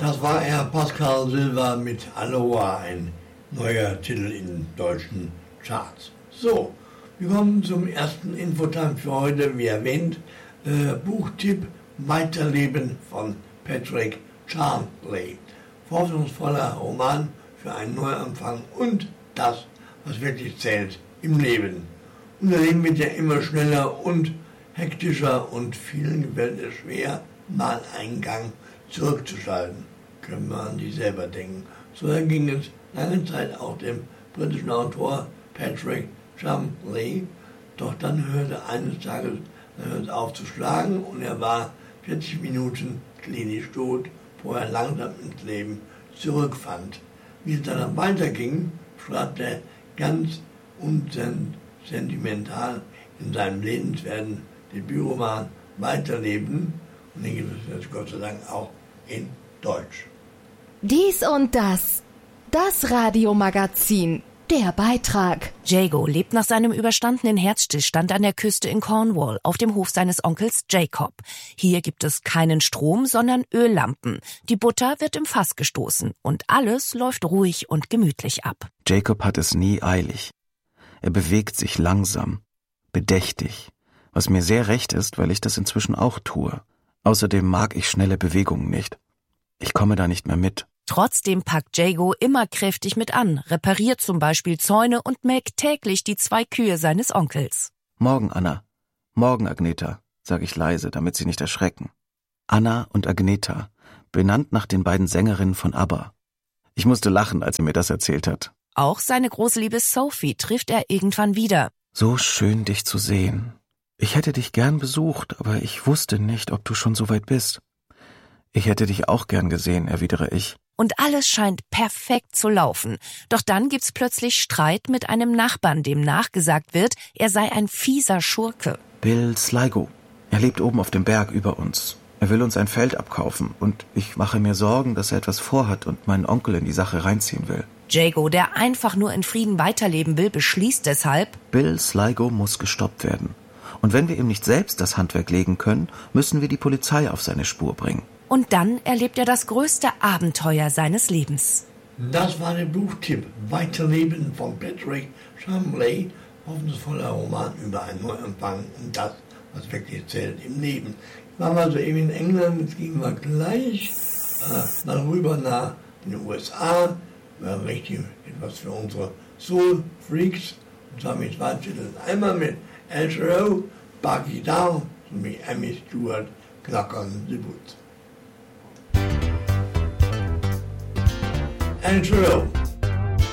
Das war Herr Pascal Silva mit Aloha, ein neuer Titel in deutschen Charts. So, wir kommen zum ersten Infotime für heute, wie erwähnt, Buchtipp Weiterleben von Patrick Charnley. Hoffnungsvoller Roman für einen Neuanfang und das, was wirklich zählt im Leben. Unser Leben wird ja immer schneller und hektischer und vielen gefällt es schwer, mal einen Gang zurückzuschalten. Können wir an sich selber denken. So ging es lange Zeit auch dem britischen Autor Patrick Charnley. Doch dann hörte eines Tages auf zu schlagen und er war 40 Minuten klinisch tot, wo er langsam ins Leben zurückfand. Wie es dann weiterging, schreibt er ganz unsentimental in seinem lebenswerten Debütroman Weiterleben. Und den gibt es jetzt Gott sei Dank auch in Deutsch. Dies und das. Das Radiomagazin. Der Beitrag. Jago lebt nach seinem überstandenen Herzstillstand an der Küste in Cornwall auf dem Hof seines Onkels Jacob. Hier gibt es keinen Strom, sondern Öllampen. Die Butter wird im Fass gestoßen und alles läuft ruhig und gemütlich ab. Jacob hat es nie eilig. Er bewegt sich langsam, bedächtig, was mir sehr recht ist, weil ich das inzwischen auch tue. Außerdem mag ich schnelle Bewegungen nicht. Ich komme da nicht mehr mit. Trotzdem packt Jago immer kräftig mit an, repariert zum Beispiel Zäune und melkt täglich die 2 Kühe seines Onkels. Morgen, Anna. Morgen, Agneta, sage ich leise, damit sie nicht erschrecken. Anna und Agneta, benannt nach den beiden Sängerinnen von ABBA. Ich musste lachen, als er mir das erzählt hat. Auch seine große Liebe Sophie trifft er irgendwann wieder. So schön, dich zu sehen. Ich hätte dich gern besucht, aber ich wusste nicht, ob du schon so weit bist. Ich hätte dich auch gern gesehen, erwidere ich. Und alles scheint perfekt zu laufen. Doch dann gibt's plötzlich Streit mit einem Nachbarn, dem nachgesagt wird, er sei ein fieser Schurke. Bill Sligo. Er lebt oben auf dem Berg über uns. Er will uns ein Feld abkaufen und ich mache mir Sorgen, dass er etwas vorhat und meinen Onkel in die Sache reinziehen will. Jago, der einfach nur in Frieden weiterleben will, beschließt deshalb: Bill Sligo muss gestoppt werden. Und wenn wir ihm nicht selbst das Handwerk legen können, müssen wir die Polizei auf seine Spur bringen. Und dann erlebt er das größte Abenteuer seines Lebens. Das war der Buchtipp Weiterleben von Patrick Charnley, hoffnungsvoller Roman über einen Neuanfang und das, was wirklich zählt im Leben. Ich war mal so eben in England, jetzt gehen wir gleich mal rüber nach den USA, richtig etwas für unsere Soul-Freaks, und zwar mit 2 Titeln. Einmal mit El Giro, Buggy Down, sowie Amy Stewart, Clock on the Woods. El Giro.